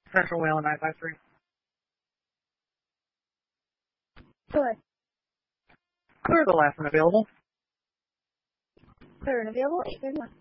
Central Whale 953. Good. Clear the last one available. Clear and available, 831.